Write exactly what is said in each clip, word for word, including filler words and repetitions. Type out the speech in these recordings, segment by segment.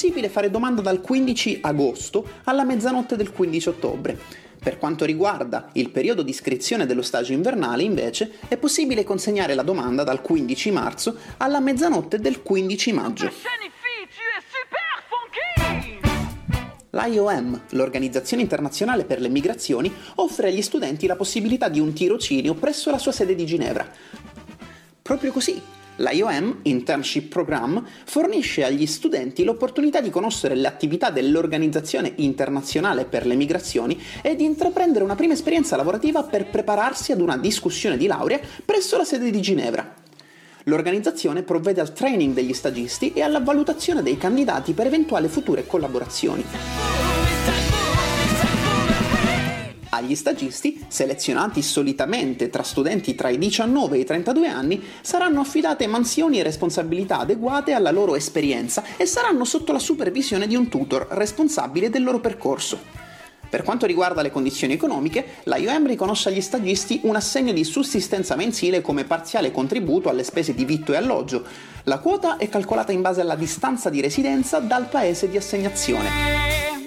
possibile fare domanda dal quindici agosto alla mezzanotte del quindici ottobre. Per quanto riguarda il periodo di iscrizione dello stage invernale, invece, è possibile consegnare la domanda dal quindici marzo alla mezzanotte del quindici maggio. L'I O M, l'Organizzazione Internazionale per le Migrazioni, offre agli studenti la possibilità di un tirocinio presso la sua sede di Ginevra. Proprio così, l'I O M, Internship Program, fornisce agli studenti l'opportunità di conoscere le attività dell'Organizzazione Internazionale per le Migrazioni e di intraprendere una prima esperienza lavorativa per prepararsi ad una discussione di laurea presso la sede di Ginevra. L'organizzazione provvede al training degli stagisti e alla valutazione dei candidati per eventuali future collaborazioni. Agli stagisti, selezionati solitamente tra studenti tra i diciannove e i trentadue anni, saranno affidate mansioni e responsabilità adeguate alla loro esperienza e saranno sotto la supervisione di un tutor responsabile del loro percorso. Per quanto riguarda le condizioni economiche, l'I O M riconosce agli stagisti un assegno di sussistenza mensile come parziale contributo alle spese di vitto e alloggio. La quota è calcolata in base alla distanza di residenza dal paese di assegnazione.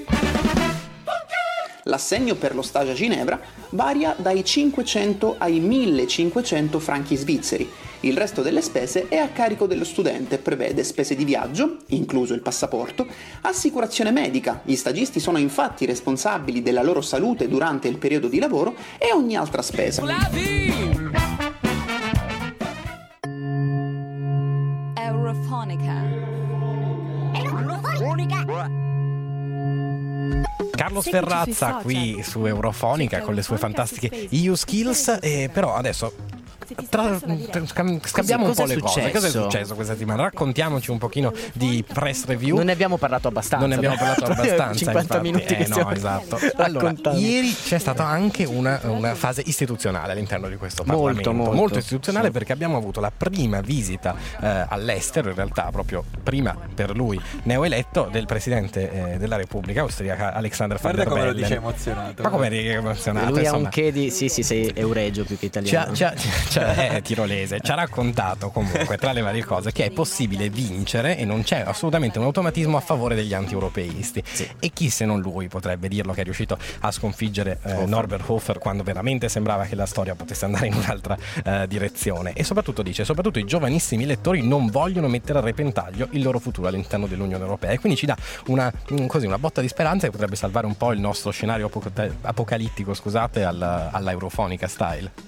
L'assegno per lo stage a Ginevra varia dai cinquecento ai millecinquecento franchi svizzeri. Il resto delle spese è a carico dello studente e prevede spese di viaggio, incluso il passaporto, assicurazione medica. Gli stagisti sono infatti responsabili della loro salute durante il periodo di lavoro e ogni altra spesa. Eurofonica. Carlo Sferrazza qui su Eurofonica con le sue fantastiche E U Skills, eh, però adesso tra, tra, scambiamo un po' le cose. Cosa è successo questa settimana? Raccontiamoci un pochino di press review. Non ne abbiamo parlato abbastanza. Non ne abbiamo parlato abbastanza. cinquanta infatti. minuti che eh, no, esatto. Allora, ieri c'è stata anche una, una fase istituzionale all'interno di questo Parlamento. Molto, molto, molto istituzionale, sì. Perché abbiamo avuto la prima visita eh, all'estero, in realtà proprio prima per lui neoeletto, del Presidente eh, della Repubblica austriaca Alexander Van der Bellen. Guarda come lo dice emozionato. Ma come eri emozionato? Lui insomma. ha un che di... Sì, sì, sei euregio più che italiano. Ci ha, ci ha, ci ha, è tirolese. Ci ha raccontato comunque, tra le varie cose, che è possibile vincere e non c'è assolutamente un automatismo a favore degli anti-europeisti. Sì. E chi se non lui potrebbe dirlo, che è riuscito a sconfiggere eh, Norbert Hofer quando veramente sembrava che la storia potesse andare in un'altra eh, direzione. E soprattutto dice, soprattutto i giovanissimi lettori non vogliono mettere a repentaglio il loro futuro all'interno dell'Unione Europea, e quindi ci dà una, così, una botta di speranza che potrebbe salvare un po' il nostro scenario apoc- apocalittico, scusate, alla, alla Eurofonica style.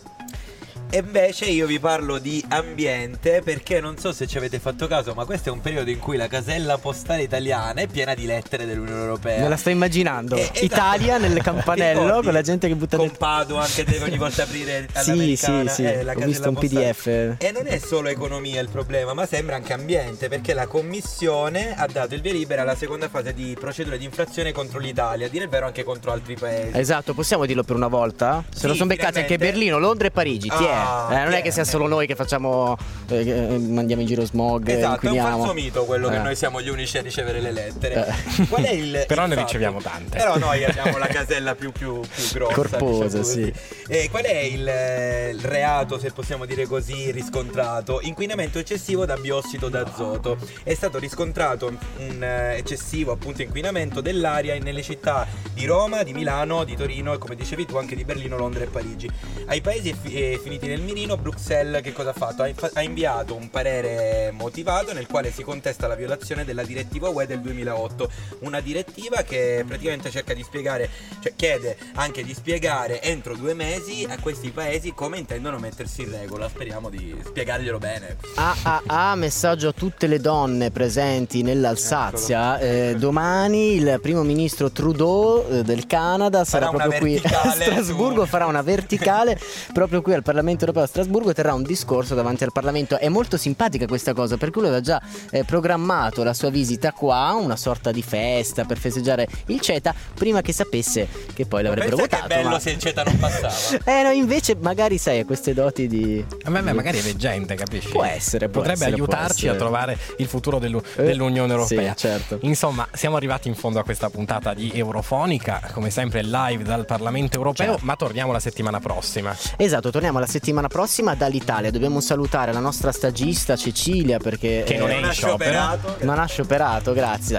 E invece io vi parlo di ambiente, perché non so se ci avete fatto caso, ma questo è un periodo in cui la casella postale italiana è piena di lettere dell'Unione Europea. Me la sto immaginando. Eh, esatto. Italia nel campanello con la gente che butta con dentro. Padoan che deve ogni volta aprire sì, sì, sì. eh, la Ho visto un postale. P D F. E non è solo economia il problema, ma sembra anche ambiente, perché la Commissione ha dato il via libera alla seconda fase di procedure di infrazione contro l'Italia, a dire il vero anche contro altri paesi. Esatto, possiamo dirlo per una volta? Se sì, lo sono beccati anche Berlino, Londra e Parigi. Chi è? Ah, Eh, non è che sia solo noi che facciamo eh, che mandiamo in giro smog, esatto, inquiniamo. è un falso mito quello eh. che noi siamo gli unici a ricevere le lettere. Eh. Qual è il Però il ne fatto? riceviamo tante. Però noi abbiamo la casella più, più, più grossa, corposa, diciamo sì. E qual è il, il reato, se possiamo dire così, riscontrato? Inquinamento eccessivo da biossido d'azoto. È stato riscontrato un eh, eccessivo appunto inquinamento dell'aria nelle città di Roma, di Milano, di Torino e, come dicevi tu, anche di Berlino, Londra e Parigi. Ai paesi eh, finiti nel mirino, Bruxelles che cosa ha fatto? Ha, inf- ha inviato un parere motivato nel quale si contesta la violazione della direttiva U E del duemilaotto, una direttiva che praticamente cerca di spiegare, cioè chiede anche di spiegare entro due mesi a questi paesi come intendono mettersi in regola. Speriamo di spiegarglielo bene. Ah, ah, ah, messaggio a tutte le donne presenti nell'Alsazia. Eh, domani il primo ministro Trudeau eh, del Canada sarà Farà proprio qui a Strasburgo, su... farà una verticale proprio qui al Parlamento Europeo a Strasburgo e terrà un discorso davanti al Parlamento. È molto simpatica questa cosa, perché lui aveva già eh, programmato la sua visita qua, una sorta di festa per festeggiare il CETA, prima che sapesse che poi l'avrebbero Pensa votato. che bello ma... se il CETA non passava. Eh no, invece magari sai, a queste doti di... A me, magari è veggente, capisci? Può essere, può potrebbe essere, aiutarci può a trovare il futuro dell'u- Eh, dell'Unione Europea. sì, certo. Insomma, siamo arrivati in fondo a questa puntata di Eurofonica, come sempre live dal Parlamento Europeo, Certo. ma torniamo la settimana prossima. Esatto, torniamo la settimana prossima dall'Italia. Dobbiamo salutare la nostra stagista Cecilia, perché Che non eh, è in non ha sciopero. scioperato. non ha scioperato, grazie.